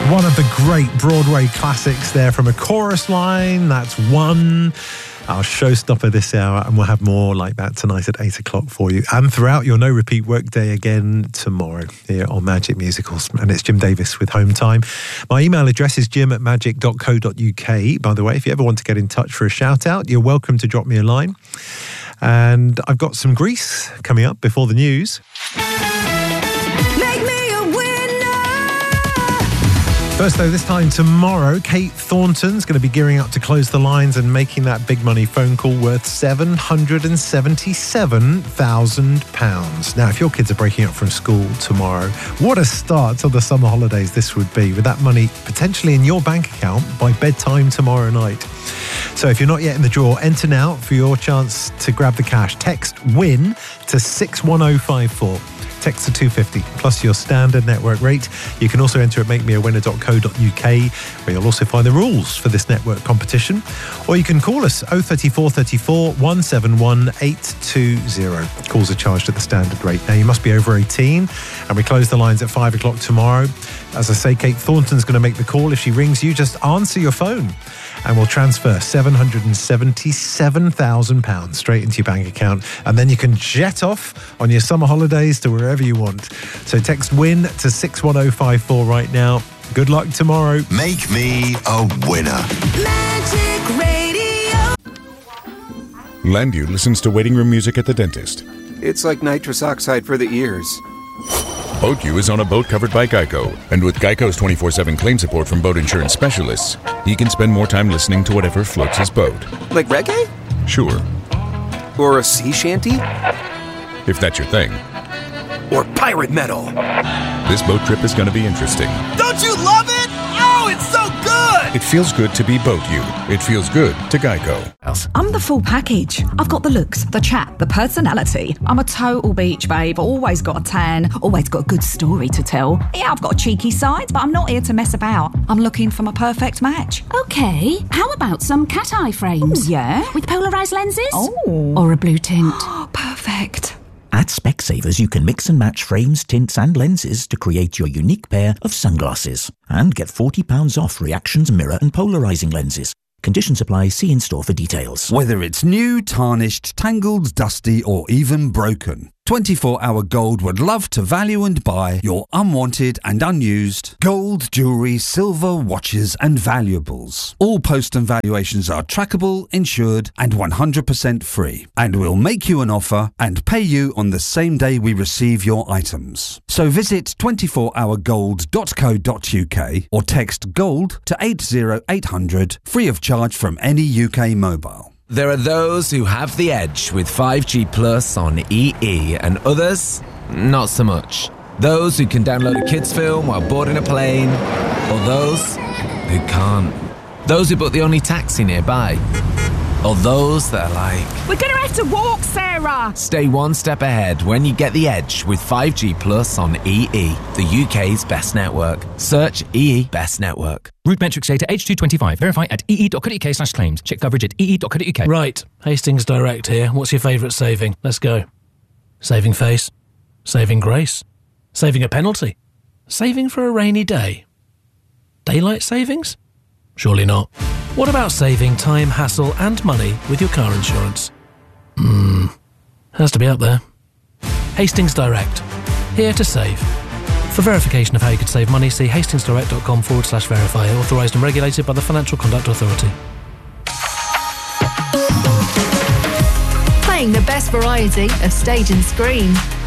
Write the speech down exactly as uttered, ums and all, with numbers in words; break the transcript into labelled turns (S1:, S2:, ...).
S1: One of the great Broadway classics there from A Chorus Line. That's One, our showstopper this hour, and we'll have more like that tonight at eight o'clock for you. And throughout your no repeat workday again tomorrow here on Magic Musicals. And it's Jim Davis with Home Time. My email address is jim at magic dot co dot uk. By the way, if you ever want to get in touch for a shout out, you're welcome to drop me a line. And I've got some Grease coming up before the news. First, though, this time tomorrow, Kate Thornton's going to be gearing up to close the lines and making that big money phone call worth seven hundred seventy-seven thousand pounds. Now, if your kids are breaking up from school tomorrow, what a start to the summer holidays this would be, with that money potentially in your bank account by bedtime tomorrow night. So if you're not yet in the draw, enter now for your chance to grab the cash. Text WIN to six one oh five four. Text to two fifty plus your standard network rate. You can also enter at make me a winner dot co dot uk, where you'll also find the rules for this network competition. Or you can call us oh three four, three four, one seven one, eight two zero. Calls are charged at the standard rate. Now, you must be over eighteen, and we close the lines at five o'clock tomorrow. As I say, Kate Thornton's going to make the call. If she rings you, just answer your phone, and we'll transfer seven hundred seventy-seven thousand pounds straight into your bank account. And then you can jet off on your summer holidays to wherever you want. So text WIN to six one oh five four right now. Good luck tomorrow.
S2: Make me a winner.
S3: Magic Radio.
S4: Landu listens to waiting room music at the dentist.
S5: It's like nitrous oxide for the ears.
S4: BoatU is on a boat covered by Geico, and with Geico's twenty-four seven claim support from boat insurance specialists, he can spend more time listening to whatever floats his boat.
S5: Like reggae?
S4: Sure.
S5: Or a sea shanty?
S4: If that's your thing.
S5: Or pirate metal?
S4: This boat trip is going to be interesting.
S6: Don't you love it? Oh, it's so good!
S4: It feels good to be BoatU. It feels good to Geico.
S7: I'm the full package. I've got the looks, the chat, the personality. I'm a total beach babe, always got a tan, always got a good story to tell. Yeah, I've got a cheeky side, but I'm not here to mess about. I'm looking for my perfect match.
S8: Okay, how about some cat eye frames?
S7: Ooh, yeah?
S8: With polarised lenses?
S7: Oh.
S8: Or a blue tint?
S7: Perfect.
S9: At Specsavers, you can mix and match frames, tints and lenses to create your unique pair of sunglasses. And get forty pounds off Reactions mirror and polarising lenses. Conditions apply. See in-store for details.
S10: Whether it's new, tarnished, tangled, dusty or even broken, twenty-four hour Gold would love to value and buy your unwanted and unused gold, jewellery, silver, watches and valuables. All post and valuations are trackable, insured and one hundred percent free. And we'll make you an offer and pay you on the same day we receive your items. So visit twenty-four hour gold dot co dot uk or text GOLD to eight oh eight hundred, free of charge from any U K mobile.
S11: There are those who have the edge with five G Plus on E E and others, not so much. Those who can download a kids film while boarding a plane, or those who can't. Those who book the only taxi nearby, or those that are like,
S7: we're going to have to walk, Sarah!
S11: Stay one step ahead when you get the edge with five G Plus on E E, the U K's best network. Search E E Best Network.
S12: Route metrics data H two twenty-five. Verify at ee dot co dot uk slash claims. Check coverage at ee dot co dot uk.
S13: Right, Hastings Direct here. What's your favourite saving? Let's go. Saving face. Saving grace. Saving a penalty. Saving for a rainy day. Daylight savings? Surely not. What about saving time, hassle and money with your car insurance? Hmm, has to be up there. Hastings Direct. Here to save. For verification of how you could save money, see hastingsdirect.com forward slash verify. Authorised and regulated by the Financial Conduct Authority.
S14: Playing the best variety of stage and screen.